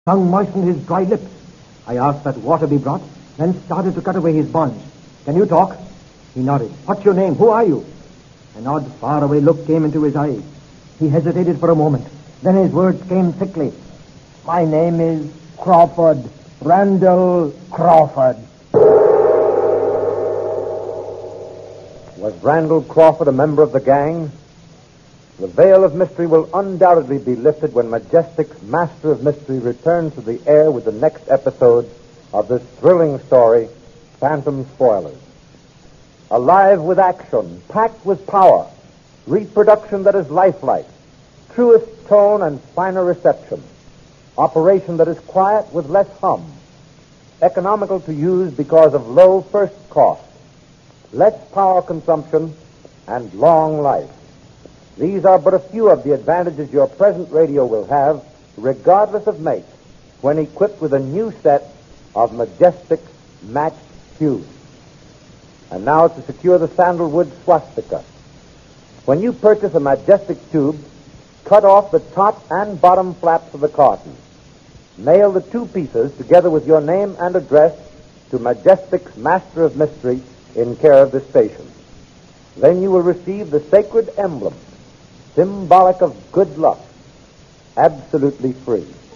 Tongue moistened his dry lips. I asked that water be brought, then started to cut away his bonds. Can you talk? He nodded. What's your name? Who are you? An odd, faraway look came into his eyes. He hesitated for a moment. Then his words came thickly. My name is Crawford. Randall Crawford. Was Randall Crawford a member of the gang? The veil of mystery will undoubtedly be lifted when Majestic's Master of Mystery returns to the air with the next episode of this thrilling story, Phantom Spoilers. Alive with action, packed with power, reproduction that is lifelike, truest tone and finer reception, operation that is quiet with less hum, economical to use because of low first cost, less power consumption, and long life. These are but a few of the advantages your present radio will have, regardless of make, when equipped with a new set of Majestic matched fuse. And now to secure the sandalwood swastika. When you purchase a Majestic tube, cut off the top and bottom flaps of the carton. Mail the two pieces together with your name and address to Majestic's Master of Mystery in care of this station. Then you will receive the sacred emblem, symbolic of good luck, absolutely free.